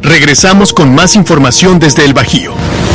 Regresamos con más información desde el Bajío.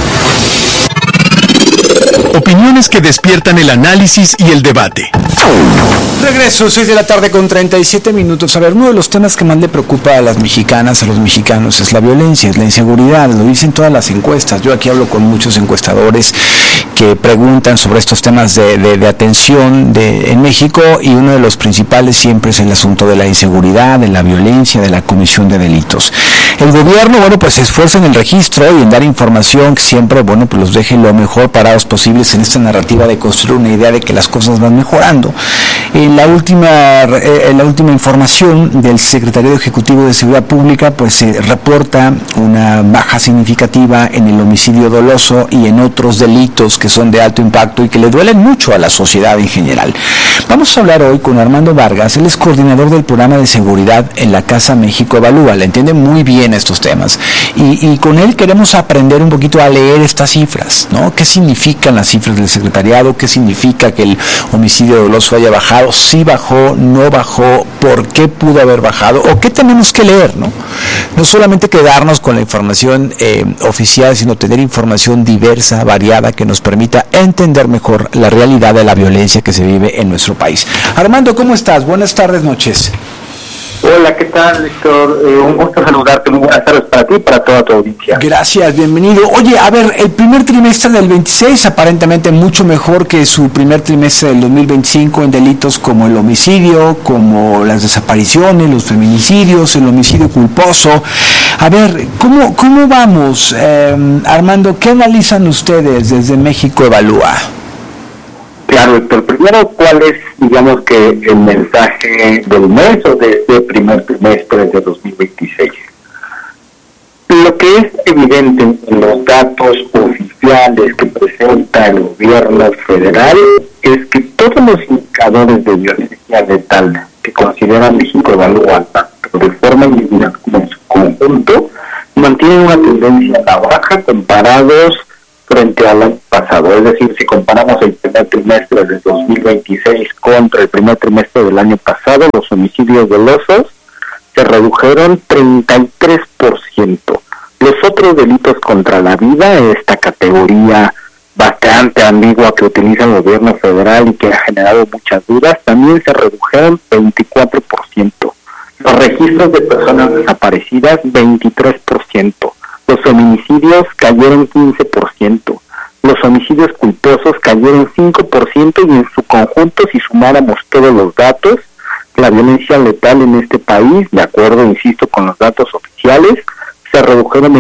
Opiniones que despiertan el análisis y el debate. Regreso, 6:37 p.m. A ver, uno de los temas que más le preocupa a las mexicanas, a los mexicanos, es la violencia, es la inseguridad. Lo dicen todas las encuestas. Yo aquí hablo con muchos encuestadores que preguntan sobre estos temas de atención en México, y uno de los principales siempre es el asunto de la inseguridad, de la violencia, de la comisión de delitos. El gobierno, pues se esfuerza en el registro y en dar información que siempre, pues los deje lo mejor parados posibles en esta narrativa de construir una idea de que las cosas van mejorando. En la última información del Secretario Ejecutivo de Seguridad Pública, pues se reporta una baja significativa en el homicidio doloso y en otros delitos que son de alto impacto y que le duelen mucho a la sociedad en general. Vamos a hablar hoy con Armando Vargas. Él es coordinador del programa de seguridad en la Casa México Evalúa. Le entiende muy bien estos temas y con él queremos aprender un poquito a leer estas cifras, ¿no? ¿Qué significan las cifras del secretariado? ¿Qué significa que el homicidio doloso haya bajado? ¿Sí bajó? ¿No bajó? ¿Por qué pudo haber bajado? ¿O qué tenemos que leer, no? No solamente quedarnos con la información oficial, sino tener información diversa, variada, que nos permita entender mejor la realidad de la violencia que se vive en nuestro país. Armando, ¿cómo estás? Buenas tardes, noches. Hola, ¿qué tal, Héctor? Un gusto saludarte, muy buenas tardes para ti y para toda tu audiencia. Gracias, bienvenido. Oye, a ver, el primer trimestre del 26 aparentemente mucho mejor que su primer trimestre del 2025 en delitos como el homicidio, como las desapariciones, los feminicidios, el homicidio culposo. A ver, ¿cómo vamos, Armando? ¿Qué analizan ustedes desde México Evalúa? Claro, Héctor. Primero, ¿cuál es, digamos, que el mensaje del mes o de este primer trimestre de 2026? Lo que es evidente en los datos oficiales que presenta el gobierno federal es que todos los indicadores de violencia letal que considera México Evalúa, tanto de forma individual como en su conjunto, mantienen una tendencia a la baja comparados frente al año pasado. Es decir, si comparamos el primer trimestre de 2026 contra el primer trimestre del año pasado, los homicidios dolosos se redujeron 33%. Los otros delitos contra la vida, esta categoría bastante ambigua que utiliza el gobierno federal y que ha generado muchas dudas, también se redujeron 24%. Los registros de personas desaparecidas, 23%. Los feminicidios cayeron 15%, los homicidios culposos cayeron 5% y en su conjunto, si sumáramos todos los datos, la violencia letal en este país, de acuerdo, insisto, con los datos oficiales, se redujeron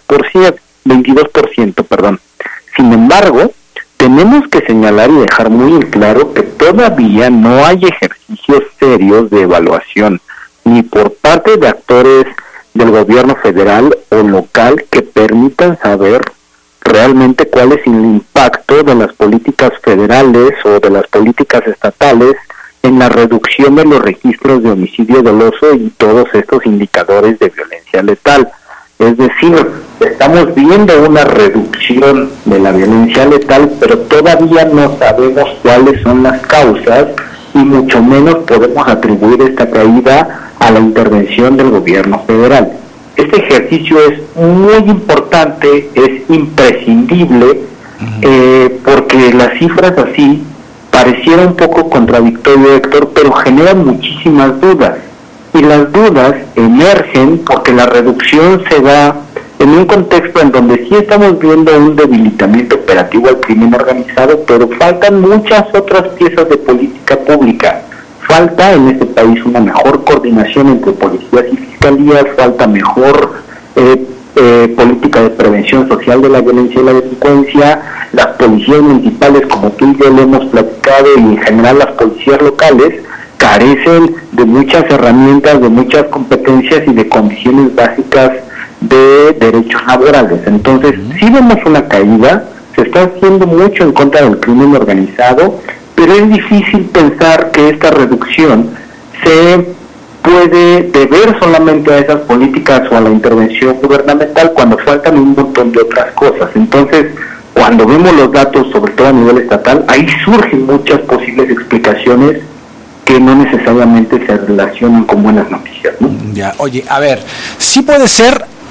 22%. Sin embargo, tenemos que señalar y dejar muy en claro que todavía no hay ejercicios serios de evaluación, ni por parte de actores del gobierno federal o local que permitan saber realmente cuál es el impacto de las políticas federales o de las políticas estatales en la reducción de los registros de homicidio doloso y todos estos indicadores de violencia letal. Es decir, estamos viendo una reducción de la violencia letal, pero todavía no sabemos cuáles son las causas y mucho menos podemos atribuir esta caída a la intervención del gobierno federal. Este ejercicio es muy importante, es imprescindible, porque las cifras así parecieran un poco contradictorio, Héctor, pero generan muchísimas dudas. Y las dudas emergen porque la reducción se da en un contexto en donde sí estamos viendo un debilitamiento operativo al crimen organizado, pero faltan muchas otras piezas de política pública. Falta en este país una mejor coordinación entre policías y fiscalías, falta mejor política de prevención social de la violencia y la delincuencia. Las policías municipales, como tú y yo lo hemos platicado, y en general las policías locales, carecen de muchas herramientas, de muchas competencias y de condiciones básicas de derechos laborales. Entonces, sí vemos una caída, se está haciendo mucho en contra del crimen organizado, pero es difícil pensar que esta reducción se puede deber solamente a esas políticas o a la intervención gubernamental cuando faltan un montón de otras cosas. Entonces, cuando vemos los datos, sobre todo a nivel estatal, ahí surgen muchas posibles explicaciones que no necesariamente se relacionan con buenas noticias, ¿no? Ya, oye, a ver, sí puede ser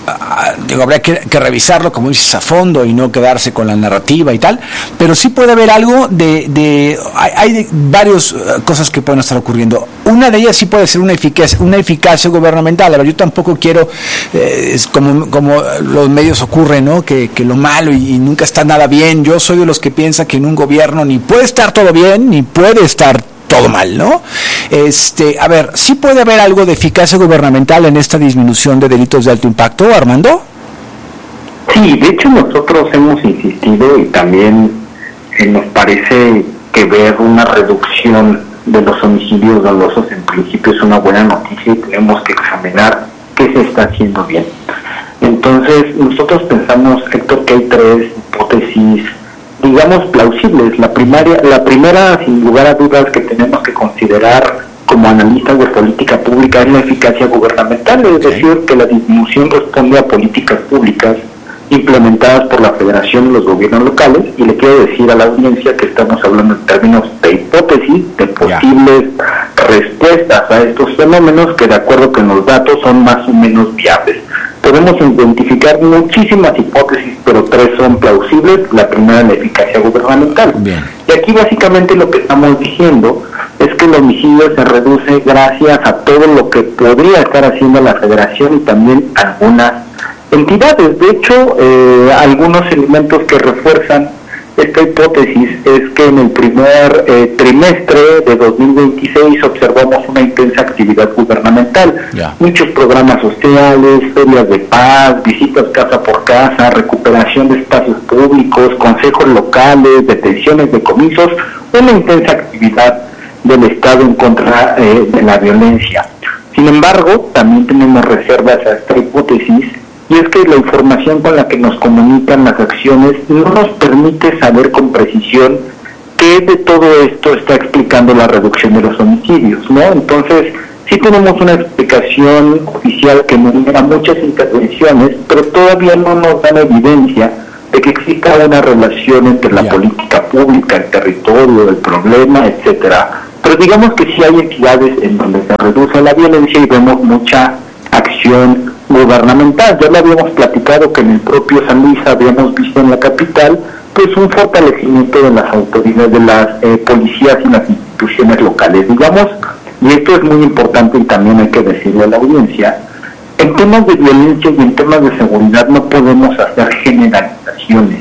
habría que revisarlo, como dices, a fondo y no quedarse con la narrativa y tal, pero sí puede haber algo hay varias cosas que pueden estar ocurriendo. Una de ellas sí puede ser una eficacia gubernamental. A ver, yo tampoco quiero, es como los medios ocurren, ¿no? Que lo malo y nunca está nada bien. Yo soy de los que piensa que en un gobierno ni puede estar todo bien, ni puede estar todo mal, ¿no? A ver, ¿sí puede haber algo de eficacia gubernamental en esta disminución de delitos de alto impacto, Armando? Sí, de hecho nosotros hemos insistido y también nos parece que ver una reducción de los homicidios dolosos en principio es una buena noticia y tenemos que examinar qué se está haciendo bien. Entonces, nosotros pensamos, Héctor, que hay 3 hipótesis, digamos, plausibles. La primera, sin lugar a dudas, que tenemos que considerar como analistas de política pública es la eficacia gubernamental, es decir, que la disminución responde a políticas públicas implementadas por la Federación y los gobiernos locales, y le quiero decir a la audiencia que estamos hablando en términos de hipótesis, de posibles respuestas a estos fenómenos que de acuerdo con los datos son más o menos viables. Podemos identificar muchísimas hipótesis, pero 3 son plausibles. La primera, la eficacia gubernamental. Bien. Y aquí básicamente lo que estamos diciendo es que el homicidio se reduce gracias a todo lo que podría estar haciendo la Federación y también algunas entidades. De hecho, algunos elementos que refuerzan esta hipótesis es que en el primer trimestre de 2026 observamos una intensa actividad gubernamental. Muchos programas sociales, ferias de paz, visitas casa por casa, recuperación de espacios públicos, consejos locales, detenciones, decomisos, una intensa actividad del Estado en contra de la violencia. Sin embargo, también tenemos reservas a esta hipótesis, y es que la información con la que nos comunican las acciones no nos permite saber con precisión qué de todo esto está explicando la reducción de los homicidios, ¿no? Entonces, sí tenemos una explicación oficial que enumera muchas intervenciones, pero todavía no nos dan evidencia de que exista una relación entre la política pública, el territorio, el problema, etcétera. Pero digamos que sí hay entidades en donde se reduce la violencia y vemos mucha acción gubernamental. Ya lo habíamos platicado que en el propio San Luis habíamos visto en la capital pues un fortalecimiento de las autoridades, de las policías y las instituciones locales, digamos, y esto es muy importante y también hay que decirle a la audiencia, en temas de violencia y en temas de seguridad no podemos hacer generalizaciones.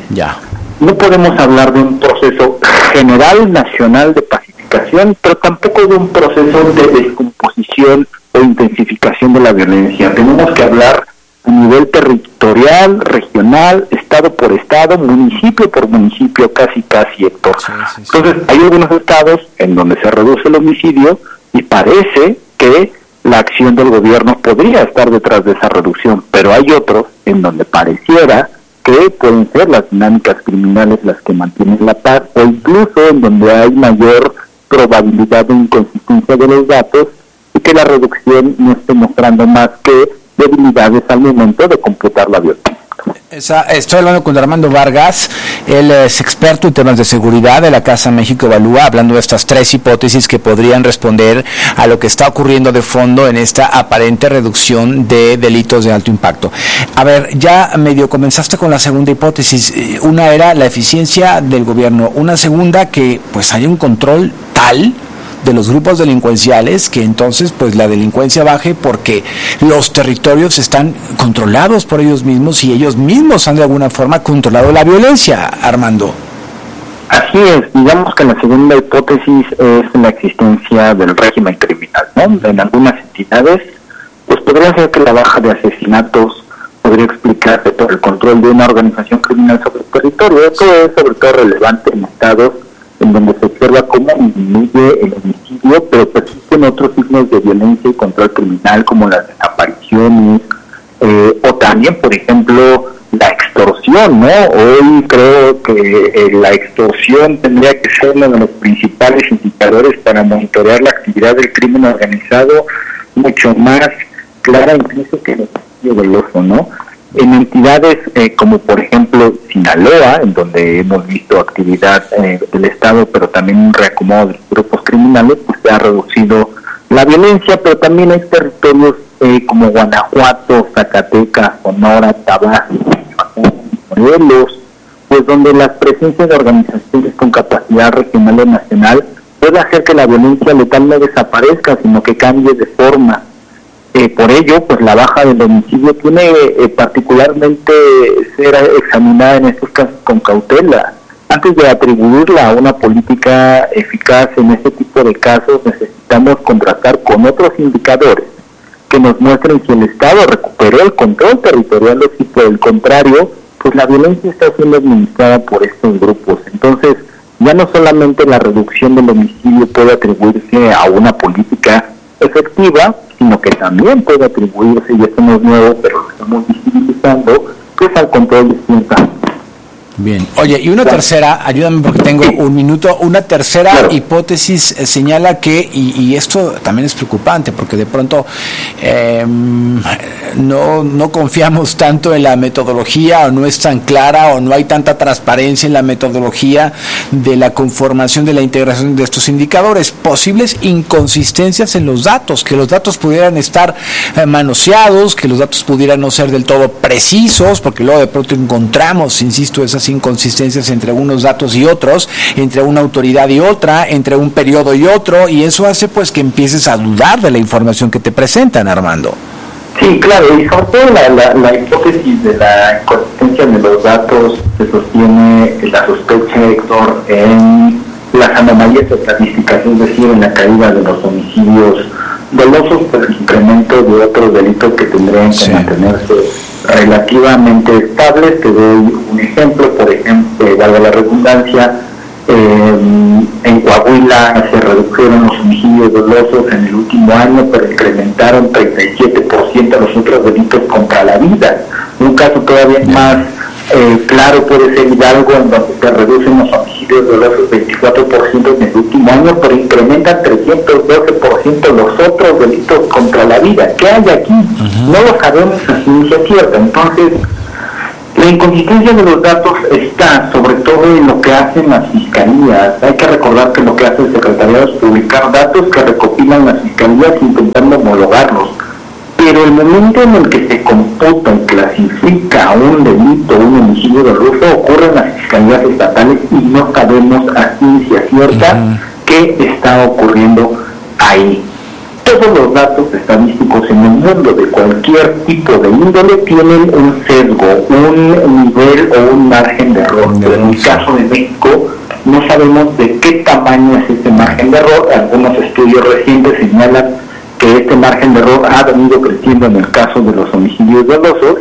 No podemos hablar de un proceso general nacional de pacificación, pero tampoco de un proceso de descomposición o intensificación de la violencia. Tenemos que hablar a nivel territorial, regional, estado por estado, municipio por municipio, casi, Héctor. Entonces, hay algunos estados en donde se reduce el homicidio y parece que la acción del gobierno podría estar detrás de esa reducción, pero hay otros en donde pareciera que pueden ser las dinámicas criminales las que mantienen la paz, o incluso en donde hay mayor probabilidad de inconsistencia de los datos y que la reducción no esté mostrando más que debilidades al momento de computar la violencia. Estoy hablando con Armando Vargas, él es experto en temas de seguridad de la Casa México Evalúa, hablando de estas 3 hipótesis que podrían responder a lo que está ocurriendo de fondo en esta aparente reducción de delitos de alto impacto. A ver, ya medio comenzaste con la segunda hipótesis. Una era la eficiencia del gobierno, una segunda que pues haya un control tal de los grupos delincuenciales que entonces pues la delincuencia baje porque los territorios están controlados por ellos mismos y ellos mismos han de alguna forma controlado la violencia, Armando. Así es, digamos que la segunda hipótesis es la existencia del régimen criminal, ¿no? En algunas entidades pues podría ser que la baja de asesinatos podría explicarse por el control de una organización criminal sobre el territorio. Esto es sobre todo relevante en estados en donde se observa cómo disminuye el homicidio, pero persisten otros signos de violencia y control criminal como las desapariciones, o también, por ejemplo, la extorsión, ¿no? Hoy creo que la extorsión tendría que ser uno de los principales indicadores para monitorear la actividad del crimen organizado, mucho más clara incluso que el homicidio doloso, ¿no? En entidades como por ejemplo Sinaloa, en donde hemos visto actividad del Estado, pero también un reacomodo de los grupos criminales, pues se ha reducido la violencia, pero también hay territorios como Guanajuato, Zacatecas, Sonora, Tabasco, Morelos, pues donde las presencias de organizaciones con capacidad regional o nacional puede hacer que la violencia letal no desaparezca, sino que cambie de forma. Por ello, pues la baja del homicidio tiene particularmente ser examinada en estos casos con cautela. Antes de atribuirla a una política eficaz en este tipo de casos, necesitamos contrastar con otros indicadores que nos muestren si el Estado recuperó el control territorial o si por el contrario, pues la violencia está siendo administrada por estos grupos. Entonces, ya no solamente la reducción del homicidio puede atribuirse a una política efectiva, sino que también puede atribuirse, y esto no es nuevo, pero lo estamos visibilizando, pues al control de ciertas. Bien. Oye, y una tercera, ayúdame porque tengo un minuto, una tercera hipótesis señala que, y esto también es preocupante, porque de pronto no confiamos tanto en la metodología, o no es tan clara, o no hay tanta transparencia en la metodología de la conformación, de la integración de estos indicadores, posibles inconsistencias en los datos, que los datos pudieran estar manoseados, que los datos pudieran no ser del todo precisos, porque luego de pronto encontramos, insisto, esas inconsistencias entre unos datos y otros, entre una autoridad y otra, entre un periodo y otro, y eso hace pues que empieces a dudar de la información que te presentan, Armando. Sí, claro, y sobre todo la hipótesis de la inconsistencia de los datos se sostiene la sospecha, Héctor, en las anomalías estadísticas, es decir, en la caída de los homicidios dolosos por el incremento de otros delitos que tendrían que mantenerse relativamente estables. Te doy un ejemplo, por ejemplo, valga la redundancia, en Coahuila se redujeron los homicidios dolosos en el último año, pero incrementaron 37% los otros delitos contra la vida. Un caso todavía más claro puede ser Hidalgo, en donde se reducen los homicidios dolosos 24% en el último año, pero incrementan 312% los otros delitos contra la vida. ¿Qué hay aquí? No lo sabemos a ciencia cierta. Entonces, la inconsistencia de los datos está sobre todo en lo que hacen las fiscalías. Hay que recordar que lo que hace el secretariado es publicar datos que recopilan las fiscalías intentando homologarlos. Pero el momento en el que se computa y clasifica un delito, un homicidio doloso, ocurre en las fiscalías estatales y no sabemos a ciencia cierta qué está ocurriendo ahí. Todos los datos estadísticos en el mundo de cualquier tipo de índole tienen un sesgo, un nivel o un margen de error. Pero en el caso de México no sabemos de qué tamaño es este margen de error. Algunos estudios recientes señalan que este margen de error ha venido creciendo en el caso de los homicidios dolosos,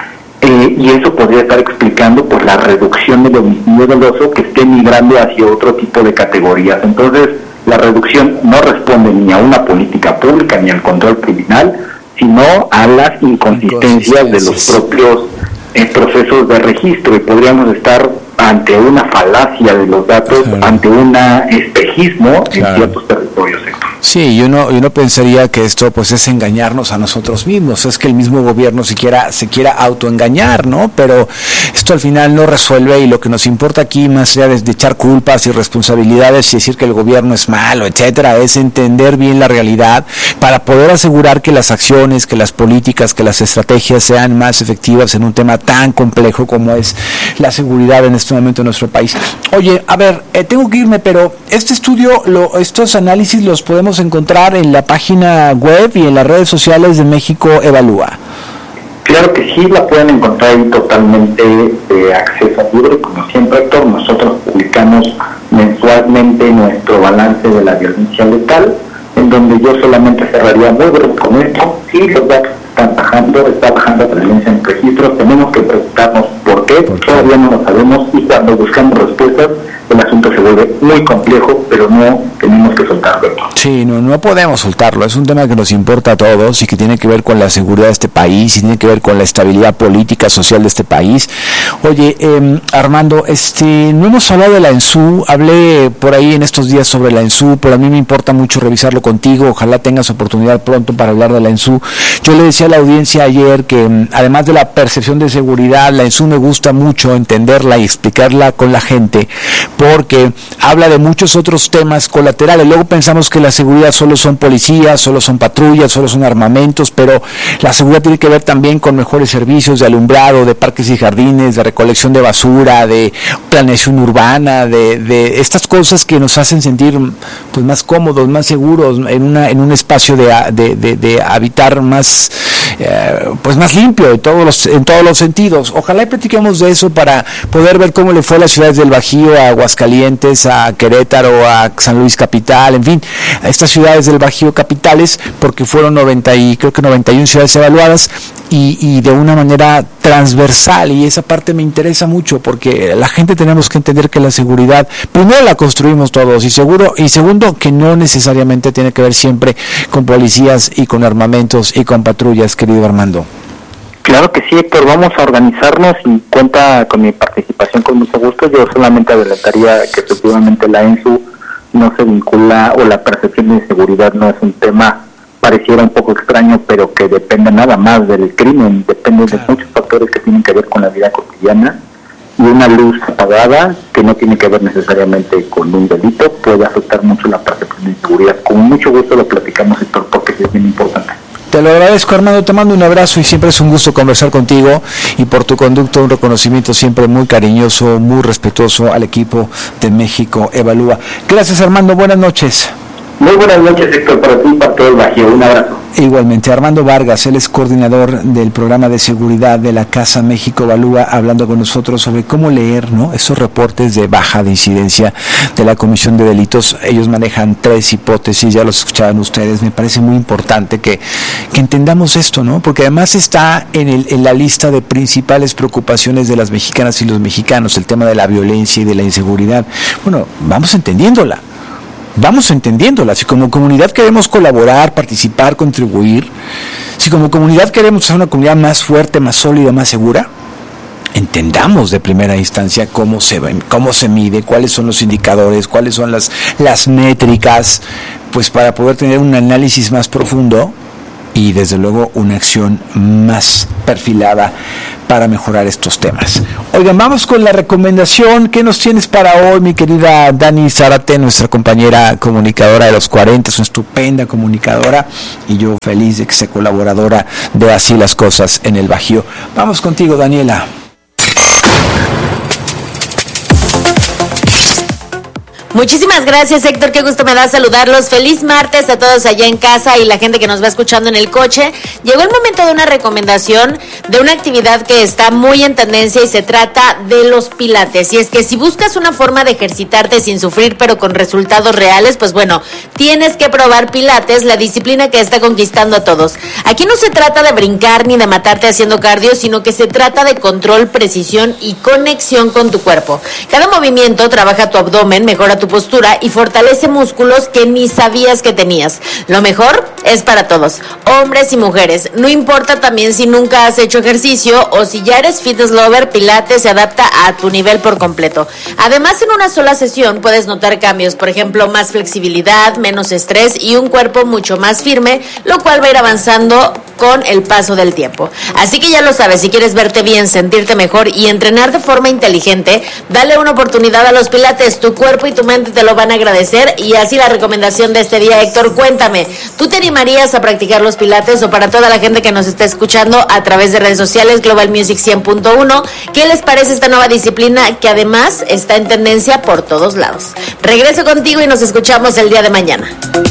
y eso podría estar explicando pues la reducción del homicidio doloso que esté migrando hacia otro tipo de categorías. Entonces, la reducción no responde ni a una política pública ni al control criminal, sino a las inconsistencias de los propios procesos de registro, y podríamos estar ante una falacia de los datos, ante un espejismo en ciertos territorios. Sí, y uno pensaría que esto pues es engañarnos a nosotros mismos, es que el mismo gobierno se quiera autoengañar, ¿no? Pero esto al final no resuelve, y lo que nos importa aquí, más allá de echar culpas y responsabilidades y decir que el gobierno es malo, etcétera, es entender bien la realidad para poder asegurar que las acciones, que las políticas, que las estrategias sean más efectivas en un tema tan complejo como es la seguridad en este momento en nuestro país. Oye, a ver, tengo que irme, pero este estudio, estos análisis los podemos encontrar en la página web y en las redes sociales de México Evalúa. Claro que sí, la pueden encontrar ahí totalmente de acceso libre. Como siempre, Héctor, nosotros publicamos mensualmente nuestro balance de la violencia letal, en donde yo solamente cerraría muy breve con esto. Sí, los datos está bajando la violencia en registros, tenemos que preguntarnos por qué, todavía no lo sabemos, y cuando buscamos respuestas, el asunto se vuelve muy complejo, pero no tenemos que soltarlo. Sí, no podemos soltarlo, es un tema que nos importa a todos y que tiene que ver con la seguridad de este país y tiene que ver con la estabilidad política, social de este país. Oye, Armando, no hemos hablado de la ENSU, hablé por ahí en estos días sobre la ENSU, pero a mí me importa mucho revisarlo contigo, ojalá tengas oportunidad pronto para hablar de la ENSU. Yo le decía a la audiencia ayer que además de la percepción de seguridad, la ENSU me gusta mucho entenderla y explicarla con la gente, porque habla de muchos otros temas colaterales. Luego pensamos que la seguridad solo son policías, solo son patrullas, solo son armamentos, pero la seguridad tiene que ver también con mejores servicios de alumbrado, de parques y jardines, de recolección de basura, de planeación urbana, de estas cosas que nos hacen sentir pues más cómodos, más seguros en un espacio de habitar más pues más limpio en todos los sentidos. Ojalá y platiquemos de eso para poder ver cómo le fue a las ciudades del Bajío, a Aguascalientes, a Querétaro, a San Luis capital, en fin, a estas ciudades del Bajío capitales, porque fueron 91 ciudades evaluadas y de una manera transversal, y esa parte me interesa mucho porque la gente tenemos que entender que la seguridad primero la construimos todos y segundo que no necesariamente tiene que ver siempre con policías y con armamentos y con patrullas, querido Armando. Claro que sí, Héctor, vamos a organizarnos y cuenta con mi participación con mucho gusto. Yo solamente adelantaría que efectivamente la ENSU no se vincula, o la percepción de inseguridad no es un tema, pareciera un poco extraño, pero que depende nada más del crimen, depende de muchos factores que tienen que ver con la vida cotidiana, y una luz apagada que no tiene que ver necesariamente con un delito puede afectar mucho la percepción de inseguridad. Con mucho gusto lo platicamos, Héctor, porque es bien importante. Te lo agradezco, Armando, te mando un abrazo y siempre es un gusto conversar contigo, y por tu conducto un reconocimiento siempre muy cariñoso, muy respetuoso al equipo de México Evalúa. Gracias, Armando, buenas noches. Muy buenas noches, Héctor, para ti y para todo el Bajío. Un abrazo. Igualmente, Armando Vargas, él es coordinador del programa de seguridad de la Casa México Evalúa, hablando con nosotros sobre cómo leer, ¿no?, esos reportes de baja de incidencia de la Comisión de Delitos. Ellos manejan 3 hipótesis, ya los escuchaban ustedes. Me parece muy importante que entendamos esto, ¿no?, porque además está en la lista de principales preocupaciones de las mexicanas y los mexicanos, el tema de la violencia y de la inseguridad. Bueno, vamos entendiéndola. Si como comunidad queremos colaborar, participar, contribuir, si como comunidad queremos ser una comunidad más fuerte, más sólida, más segura, entendamos de primera instancia cómo se mide, cuáles son los indicadores, cuáles son las métricas, pues para poder tener un análisis más profundo y desde luego una acción más perfilada para mejorar estos temas. Oigan, vamos con la recomendación. ¿Qué nos tienes para hoy, mi querida Dani Zárate, nuestra compañera comunicadora de los 40, es una estupenda comunicadora, y yo feliz de que sea colaboradora de Así las Cosas en el Bajío? Vamos contigo, Daniela. Muchísimas gracias, Héctor, qué gusto me da saludarlos. Feliz martes a todos allá en casa y la gente que nos va escuchando en el coche. Llegó el momento de una recomendación de una actividad que está muy en tendencia y se trata de los pilates. Y es que si buscas una forma de ejercitarte sin sufrir pero con resultados reales, pues bueno, tienes que probar pilates, la disciplina que está conquistando a todos. Aquí no se trata de brincar ni de matarte haciendo cardio, sino que se trata de control, precisión y conexión con tu cuerpo. Cada movimiento trabaja tu abdomen, mejora tu postura y fortalece músculos que ni sabías que tenías. Lo mejor es para todos, hombres y mujeres. No importa también si nunca has hecho ejercicio o si ya eres fitness lover, Pilates se adapta a tu nivel por completo. Además, en una sola sesión puedes notar cambios, por ejemplo, más flexibilidad, menos estrés y un cuerpo mucho más firme, lo cual va a ir avanzando con el paso del tiempo. Así que ya lo sabes, si quieres verte bien, sentirte mejor y entrenar de forma inteligente, dale una oportunidad a los Pilates. Tu cuerpo y tu mente te lo van a agradecer. Y así la recomendación de este día, Héctor, cuéntame, ¿tú te animarías a practicar los Pilates? O para toda la gente que nos está escuchando a través de redes sociales, Global Music 100.1, ¿qué les parece esta nueva disciplina que además está en tendencia por todos lados? Regreso contigo y nos escuchamos el día de mañana.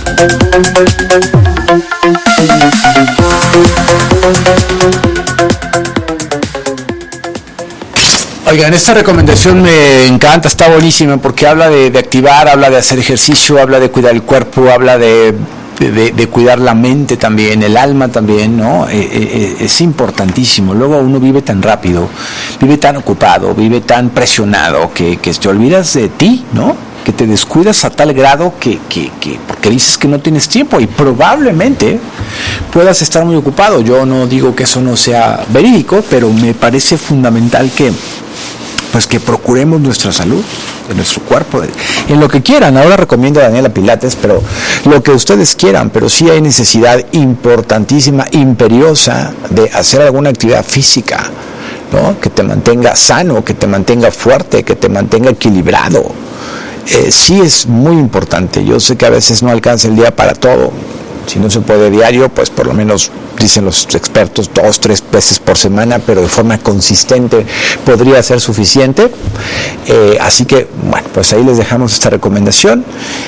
Oigan, esta recomendación me encanta, está buenísima, porque habla de activar, habla de hacer ejercicio, habla de cuidar el cuerpo, habla de cuidar la mente también, el alma también, ¿no? Es importantísimo. Luego uno vive tan rápido, vive tan ocupado, vive tan presionado que te olvidas de ti, ¿no? Que te descuidas a tal grado que porque dices que no tienes tiempo y probablemente puedas estar muy ocupado. Yo no digo que eso no sea verídico, pero me parece fundamental que procuremos nuestra salud, de nuestro cuerpo, en lo que quieran. Ahora recomiendo a Daniela Pilates, pero lo que ustedes quieran, pero sí hay necesidad importantísima, imperiosa, de hacer alguna actividad física, ¿no? Que te mantenga sano, que te mantenga fuerte, que te mantenga equilibrado. sí es muy importante. Yo sé que a veces no alcanza el día para todo. Si no se puede diario, pues por lo menos, dicen los expertos, 2-3 veces por semana, pero de forma consistente podría ser suficiente. Así que, bueno, pues ahí les dejamos esta recomendación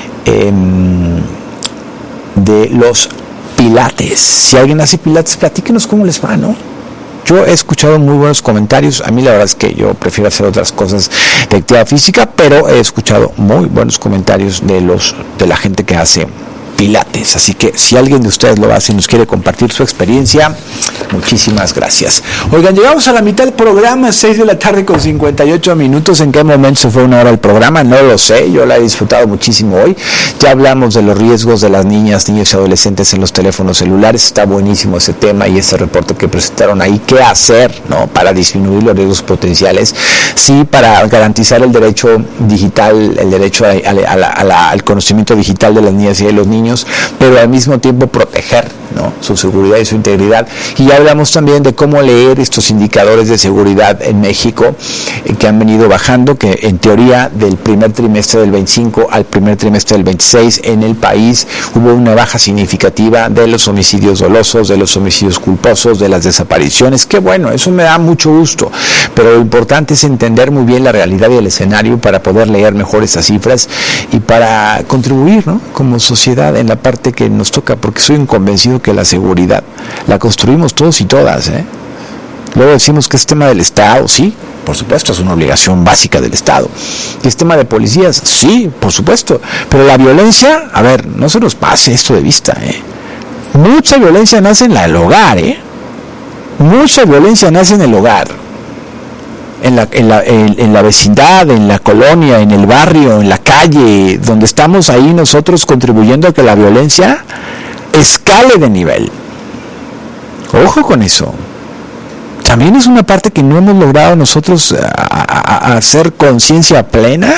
de los pilates. Si alguien hace pilates, platíquenos cómo les va, ¿no? Yo he escuchado muy buenos comentarios. A mí la verdad es que yo prefiero hacer otras cosas de actividad física, pero he escuchado muy buenos comentarios de la gente que hace pilates. Así que si alguien de ustedes lo hace y nos quiere compartir su experiencia, muchísimas gracias. Oigan, llegamos a la mitad del programa, 6 de la tarde con 58 minutos. ¿En qué momento se fue una hora el programa? No lo sé, yo la he disfrutado muchísimo hoy. Ya hablamos de los riesgos de las niñas, niños y adolescentes en los teléfonos celulares. Está buenísimo ese tema y ese reporte que presentaron ahí. ¿Qué hacer, no, para disminuir los riesgos potenciales? Sí, para garantizar el derecho digital, el derecho al conocimiento digital de las niñas y de los niños, pero al mismo tiempo proteger, ¿no?, su seguridad y su integridad. Y ya hablamos también de cómo leer estos indicadores de seguridad en México que han venido bajando, que en teoría del primer trimestre del 25 al primer trimestre del 26 en el país hubo una baja significativa de los homicidios dolosos, de los homicidios culposos, de las desapariciones. Qué bueno, eso me da mucho gusto, pero lo importante es entender muy bien la realidad y el escenario para poder leer mejor esas cifras y para contribuir, ¿no?, como sociedad en la parte que nos toca, porque soy un convencido que la seguridad la construimos todos y todas, ¿eh? Luego decimos que es tema del Estado, sí, por supuesto, es una obligación básica del Estado. ¿Y es tema de policías? Sí, por supuesto, pero la violencia, a ver, no se nos pase esto de vista, ¿eh? Mucha violencia nace en el hogar, ¿eh? Mucha violencia nace en el hogar, en la vecindad, en la colonia, en el barrio, en la calle, donde estamos ahí nosotros contribuyendo a que la violencia escale de nivel. Ojo con eso. También es una parte que no hemos logrado nosotros hacer conciencia plena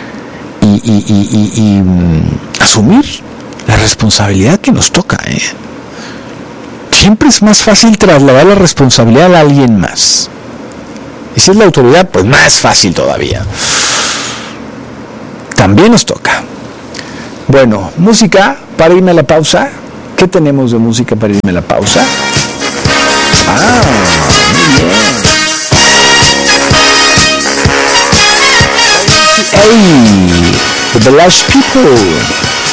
y asumir la responsabilidad que nos toca, ¿eh? Siempre es más fácil trasladar la responsabilidad a alguien más. Y si es la autoridad, pues más fácil todavía. También nos toca. Bueno, música para irme a la pausa. ¿Qué tenemos de música para irme a la pausa? Muy bien. Hey, The Last People.